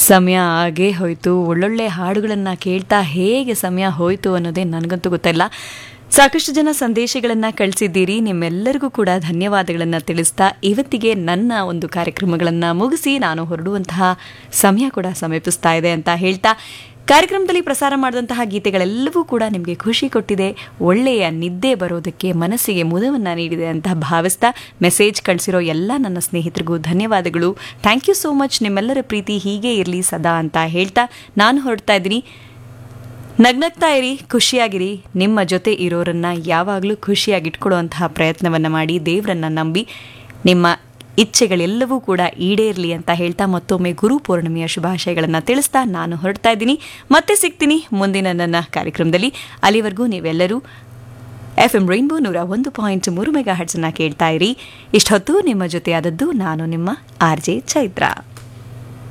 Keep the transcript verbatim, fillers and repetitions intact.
ಸಮಯ ಆಗೇ ಹೋಯಿತು. ಒಳ್ಳೊಳ್ಳೆ ಹಾಡುಗಳನ್ನು ಕೇಳ್ತಾ ಹೇಗೆ ಸಮಯ ಹೋಯಿತು ಅನ್ನೋದೇ ನನಗಂತೂ ಗೊತ್ತಿಲ್ಲ. ಸಾಕಷ್ಟು ಜನ ಸಂದೇಶಗಳನ್ನು ಕಳಿಸಿದ್ದೀರಿ. ನಿಮ್ಮೆಲ್ಲರಿಗೂ ಕೂಡ ಧನ್ಯವಾದಗಳನ್ನು ತಿಳಿಸ್ತಾ ಇವತ್ತಿಗೆ ನನ್ನ ಒಂದು ಕಾರ್ಯಕ್ರಮಗಳನ್ನು ಮುಗಿಸಿ ನಾನು ಹೊರಡುವಂತಹ ಸಮಯ ಕೂಡ ಸಮೀಪಿಸ್ತಾ ಇದೆ ಅಂತ ಹೇಳ್ತಾ, ಕಾರ್ಯಕ್ರಮದಲ್ಲಿ ಪ್ರಸಾರ ಮಾಡಿದಂತಹ ಗೀತೆಗಳೆಲ್ಲವೂ ಕೂಡ ನಿಮಗೆ ಖುಷಿ ಕೊಟ್ಟಿದೆ, ಒಳ್ಳೆಯ ನಿದ್ದೆ ಬರೋದಕ್ಕೆ ಮನಸ್ಸಿಗೆ ಮುದವನ್ನು ನೀಡಿದೆ ಅಂತ ಭಾವಿಸ್ತಾ, ಮೆಸೇಜ್ ಕಳಿಸಿರೋ ಎಲ್ಲ ನನ್ನ ಸ್ನೇಹಿತರಿಗೂ ಧನ್ಯವಾದಗಳು. Thank you so much. ನಿಮ್ಮೆಲ್ಲರ ಪ್ರೀತಿ ಹೀಗೆ ಇರಲಿ ಸದಾ ಅಂತ ಹೇಳ್ತಾ ನಾನು ಹೊರಡ್ತಾ ಇದ್ದೀನಿ. ನಗ್ನಗ್ತಾ ಇರಿ, ಖುಷಿಯಾಗಿರಿ. ನಿಮ್ಮ ಜೊತೆ ಇರೋರನ್ನ ಯಾವಾಗಲೂ ಖುಷಿಯಾಗಿಟ್ಕೊಳ್ಳುವಂತಹ ಪ್ರಯತ್ನವನ್ನು ಮಾಡಿ, ದೇವರನ್ನ ನಂಬಿ, ನಿಮ್ಮ ಇಚ್ಛೆಗಳೆಲ್ಲವೂ ಕೂಡ ಈಡೇರಲಿ ಅಂತ ಹೇಳ್ತಾ ಮತ್ತೊಮ್ಮೆ ಗುರು ಪೂರ್ಣಿಮೆಯ ಶುಭಾಶಯಗಳನ್ನು ತಿಳಿಸ್ತಾ ನಾನು ಹೊರಡ್ತಾ ಇದ್ದೀನಿ. ಮತ್ತೆ ಸಿಗ್ತೀನಿ ಮುಂದಿನ ನನ್ನ ಕಾರ್ಯಕ್ರಮದಲ್ಲಿ. ಅಲ್ಲಿವರೆಗೂ ನೀವೆಲ್ಲರೂ ಎಫ್ ಎಂ ರೈನ್ಬೋ ನೂರ ಒಂದು ಪಾಯಿಂಟ್ ಮೂರು ಮೆಗಾ ಹರ್ಟ್ಸನ್ನು ಕೇಳ್ತಾ ಇರಿ. ಇಷ್ಟೊತ್ತು ನಿಮ್ಮ ಜೊತೆ ಆದದ್ದು ನಾನು ನಿಮ್ಮ ಆರ್ ಜೆ ಚೈತ್ರ.